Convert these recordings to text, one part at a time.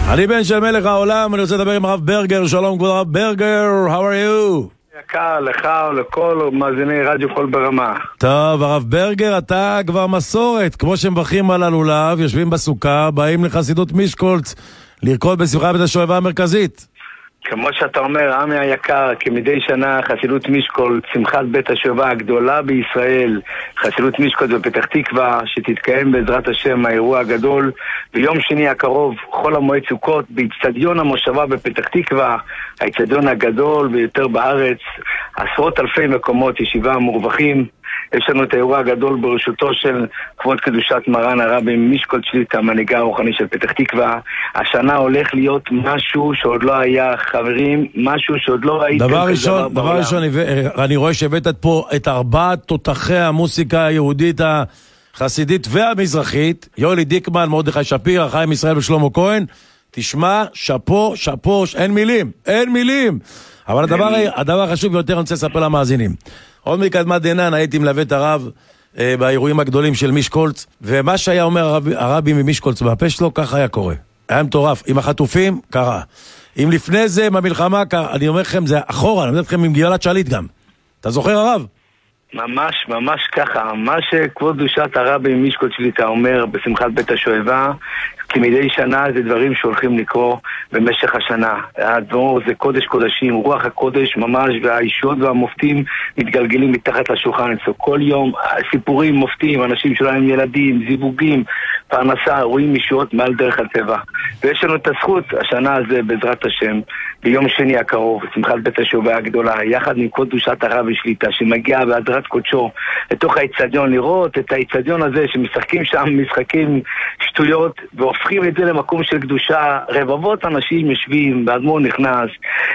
אני בן של מלך העולם, אני רוצה לדבר עם הרב ברגר. שלום כבוד הרב ברגר, how are you? יקר, לך ולכל מאזיני רדיו קול ברמה. טוב, הרב ברגר, אתה כבר מסורת, כמו שמברכים על הלולב, יושבים בסוכה, באים לחסידות מישקולץ, לרקוד בשמחה בית השואבה המרכזית. כמו שאתה אומר, עמי היקר, כמדי שנה חסידות מישקולץ, שמחת בית השואבה הגדולה בישראל, חסידות מישקולץ בפתח תקווה, שתתקיים בעזרת השם האירוע הגדול ביום שני הקרוב, חול המועד סוכות, באצטדיון המושבה בפתח תקווה, האצטדיון הגדול ביותר בארץ, עשרות אלפי מקומות ישיבה מורווחים. יש לנו את האירוע הגדול בראשותו של כבוד קדושת מרן הרבי מישקולץ שליט"א, המנהיגה הרוחני של פתח תקווה. השנה הולך להיות משהו שעוד לא היה, חברים, משהו שעוד לא ראיתם. דבר ראשון, אני רואה שהבאת פה את ארבעת תותחי המוסיקה היהודית החסידית והמזרחית, יולי דיקמן, מרדכי שפירא, חיים ישראל ושלמה כהן. תשמע, שפו, אין מילים. אבל הדבר החשוב ביותר אני רוצה לספר למאזינים. עוד מקדמת דנן הייתי מלווה את הרב באירועים הגדולים של מישקולץ, ומה שהיה אומר הרבי ממישקולץ בפה שלו, ככה היה קורה. היה מטורף. עם החטופים, קרה. אם לפני זה, עם המלחמה, קרה. אני אומר לכם, זה אחורה, אני אומר לכם עם גלעד שליט גם. אתה זוכר הרב? ממש ככה. מה שכבוד קדושת הרבי מישקולץ שליט"א אומר בשמחת בית השואבה, כי מדי שנה זה דברים שהולכים לקרוא במשך השנה. הדבר זה קודש קודשים, רוח הקודש ממש, והאישות והמופתים מתגלגלים מתחת לשולחן אצלו. כל יום סיפורים מופתים, אנשים שלהם ילדים, זיווגים, פרנסה, רואים אישות מעל דרך הטבע. ויש לנו את הזכות השנה הזה בעזרת השם, ביום שני הקרוב, שמחת בית השואבה הגדולה, יחד עם כבוד קדושת הרבי שליט"א, שמגיע בהדרת קודשו לתוך האצטדיון, לראות את האצטדיון הזה שמשחקים שם משחקים שטויות והופכים את זה למקום של קדושה. רבבות אנשים יושבים, והאדמו"ר נכנס,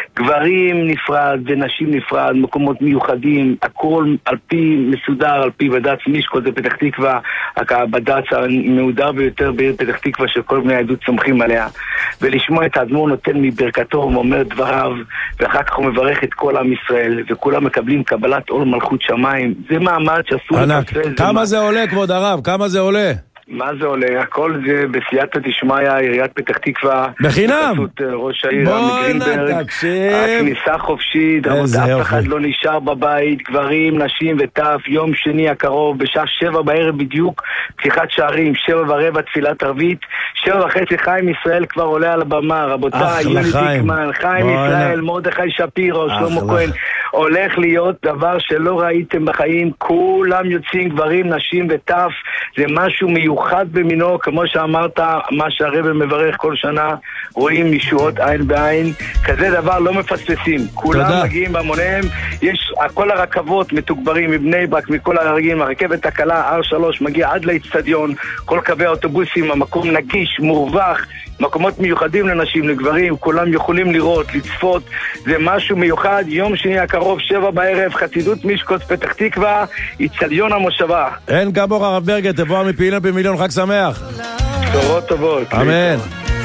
גברים נפרד ונשים נפרד, מקומות מיוחדים, הכל על פי מסודר, על פי בד"ץ מישקולץ בפתח תקווה, הבד"ץ המהודר ביותר בעיר פתח תקווה שכל בני העדות סומכים עליה, ולשמוע את האדמו"ר נותן מברכתו ואומר דבריו, ואחר כך הוא מברך את כל עם ישראל, וכולם מקבלים קבלת עול מלכות שמיים. זה מעמד שאסור לפספס. כמה זה עולה כבוד הרב? כמה זה עולה? מה זה עולה? הכל זה בסייעתא דשמיא, עיריית פתח תקווה, בחינם. ראש העיר מגרינברג, הכניסה חופשית, אף אחד לא נשאר בבית, גברים, נשים וטף. יום שני הקרוב בשעה 7 בערב בדיוק, פתיחת שערים, 7:15 תפילת ערבית, 7:30 חיים ישראל כבר עולה על הבמה. רבותיי, יולי דיקמן, חיים ישראל, מרדכי שפירא, שלמה כהן. הולך להיות דבר שלא ראיתם בחיים, כולם יוצאים, גברים, נשים וטף. זה משהו מיוחד במינו, כמו שאמרת, מה שהרב מברך כל שנה, רואים ישועות עין בעין, כזה דבר לא מפספסים. כולם מגיעים בהמוניהם, יש כל הרכבות מתוגברים מבני ברק, מכל הרגעים, הרכבת הקלה R3 מגיע עד לאצטדיון, כל קווי האוטובוסים, המקום נגיש, מורווח, מקומות מיוחדים לנשים, לגברים, כולם יכולים לראות, לצפות, זה משהו מיוחד. יום שני הקרוב 7 בערב, חסידות מישקולץ פתח תקווה, אצטדיון המושבה. אין כמוך הרב ברגר, תבוא מפעילים במיליון, חג שמח. בשורות טובות. אמן.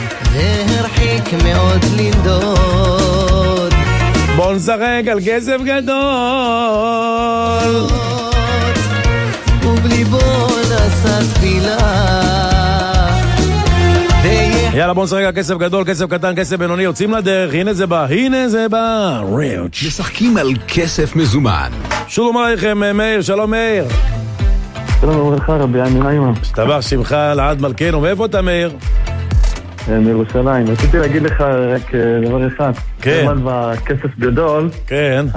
והרחיק מאוד לנדוד, בוא נשחק על כסף גדול, ובליבו נשא תפילה. יאללה בוא נשחק על כסף גדול, כסף קטן, כסף בינוני, יוצאים לדרך, הנה זה בא, ריץ'. משחקים על כסף מזומן. שלום עליכם מאיר, שלום מאיר. שלום וברכה רבי, אני נעימה. שתבח שמך לעד מלכנו. מאיפה אתה מאיר? מירושלים. רציתי להגיד לך רק דבר אחד. כן. בכסף גדול. כן.